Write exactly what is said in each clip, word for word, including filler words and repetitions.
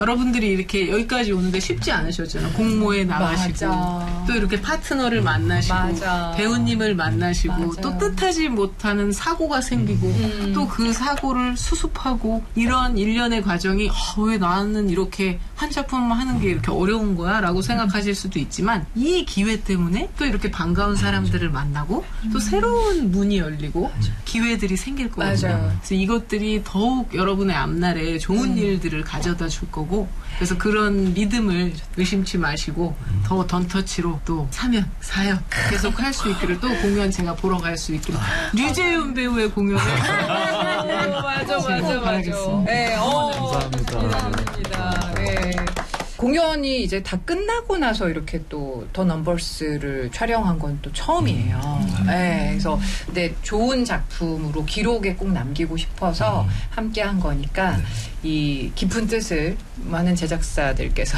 여러분들이 이렇게 여기까지 오는데 쉽지 않으셨잖아요. 공모에 나가시고 맞아. 또 이렇게 파트너를 만나시고 맞아. 배우님을 만나시고 맞아. 또 뜻하지 못하는 사고가 생기고 음. 또 그 사고를 수습하고 이런 일련의 과정이 어, 왜 나는 이렇게 한 작품만 하는 게 이렇게 어려운 거야? 라고 생각하실 수도 있지만 이 기회 때문에 또 이렇게 반가운 사람들을 만나고 또 새로운 문이 열리고 기회들이 생길 거거든요. 맞아요. 그래서 이것들이 더욱 여러분의 앞날에 좋은 음. 일들을 가져다 줄 거고 그래서 그런 믿음을 의심치 마시고 더 던터치로 또 사면 사연 계속 할 수 있기를 또 공연 제가 보러 갈 수 있기를 류재윤 배우의 공연을 어, 맞아 맞아 맞아. 네, 어, 감사합니다. 감사합니다. 네. 공연이 이제 다 끝나고 나서 이렇게 또 더 넘버스를 촬영한 건 또 처음이에요. 음. 네, 그래서 근데 좋은 작품으로 기록에 꼭 남기고 싶어서 음. 함께 한 거니까 네. 이 깊은 뜻을 많은 제작사들께서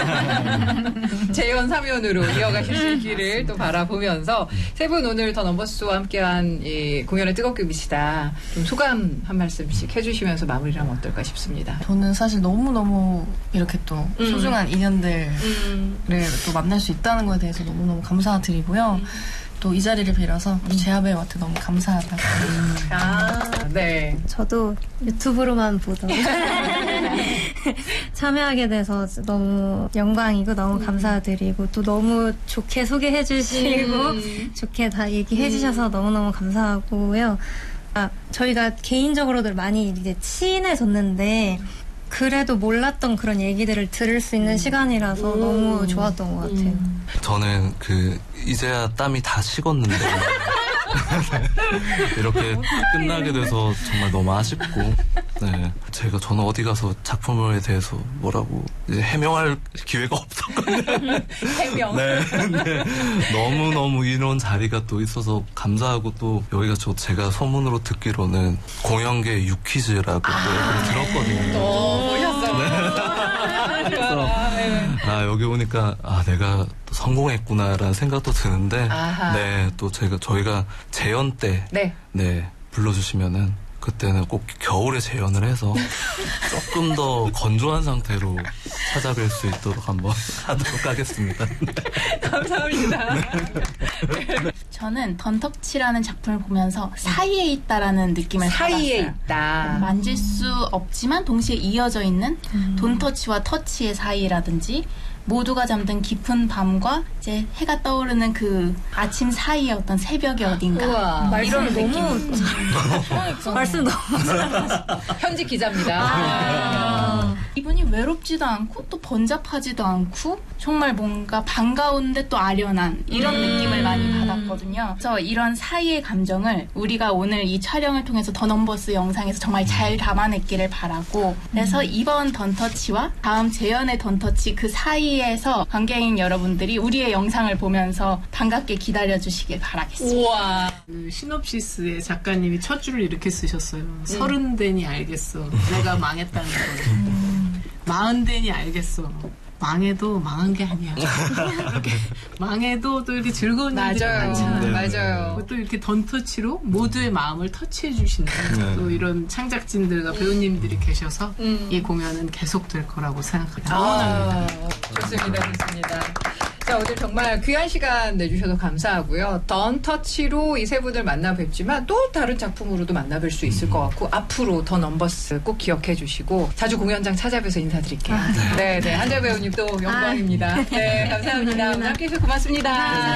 재연 사면으로 이어가실 수 있기를 또 바라보면서 세 분 오늘 더 넘버스와 함께한 이 공연을 뜨겁게 미치다 좀 소감 한 말씀씩 해주시면서 마무리를 하면 어떨까 싶습니다. 저는 사실 너무너무 이렇게 또 음. 소중한 인연들을 음. 또 만날 수 있다는 거에 대해서 너무너무 감사드리고요. 음. 또 이 자리를 빌어서 우리 재하 배우한테 너무 감사하다고. 음. 아, 네. 저도 유튜브로만 보던 참여하게 돼서 너무 영광이고 너무 음. 감사드리고 또 너무 좋게 소개해 주시고 음. 좋게 다 얘기해 주셔서 음. 너무너무 감사하고요. 아, 저희가 개인적으로도 많이 이제 친해졌는데 그래도 몰랐던 그런 얘기들을 들을 수 있는 음. 시간이라서 음. 너무 좋았던 것 같아요. 음. 저는 그 이제야 땀이 다 식었는데 이렇게 끝나게 돼서 정말 너무 아쉽고 네 제가 저는 어디 가서 작품에 대해서 뭐라고 이제 해명할 기회가 없었거든요. 해명. 네, 네. 너무 너무 이런 자리가 또 있어서 감사하고 또 여기가 저 제가 소문으로 듣기로는 공연계 유퀴즈라고 아, 들었거든요. 또 보셨어요. 네. 그래서 아 여기 오니까 아 내가 또 성공했구나라는 생각도 드는데 아하. 네 또 제가 저희가 재연 때 네. 네 불러주시면은 그때는 꼭 겨울에 재연을 해서 조금 더 건조한 상태로 찾아뵐 수 있도록 한번 하도록 하겠습니다. 감사합니다. 저는 던터치라는 작품을 보면서 사이에 있다라는 느낌을 사이에 받았어요. 있다. 만질 수 없지만 동시에 이어져 있는 음. 돈터치와 터치의 사이라든지 모두가 잠든 깊은 밤과 이제 해가 떠오르는 그 아침 사이의 어떤 새벽의 어딘가 우와, 이런 말씀 너무 느낌. 말씀 너무 잘하셨어요. 현지 기자입니다. 아, 이분이 외롭지도 않고 또 번잡하지도 않고 정말 뭔가 반가운데 또 아련한 이런 음. 느낌을 많이 받았거든요. 그래서 이런 사이의 감정을 우리가 오늘 이 촬영을 통해서 더 넘버스 영상에서 정말 잘 담아냈기를 바라고 그래서 음. 이번 던터치와 다음 재연의 던터치 그 사이에서 관객인 여러분들이 우리의 영상을 보면서 반갑게 기다려주시길 바라겠습니다. 우와. 그 시놉시스의 작가님이 첫 줄을 이렇게 쓰셨어요. 음. 서른 대니 알겠어. 내가 망했다는 걸. 음. 마흔 대니 알겠어. 망해도 망한 게 아니야. 이렇게 망해도 또 이렇게 즐거운 일들이 많잖아요. 네, 맞아요. 또 이렇게 던터치로 모두의 마음을 터치해 주시는 네. 또 이런 창작진들과 배우님들이 계셔서 음. 이 공연은 계속될 거라고 생각합니다. 아, 좋습니다. 좋습니다. 자, 오늘 정말 귀한 시간 내주셔서 감사하고요. 던터치로 이 세 분을 만나 뵙지만 또 다른 작품으로도 만나 뵐 수 있을 것 같고 앞으로 더 넘버스 꼭 기억해 주시고 자주 공연장 찾아뵈서 인사드릴게요. 네, 네. 한재 배우님 또 영광입니다. 네, 감사합니다. 오늘 함께 해주셔서 고맙습니다.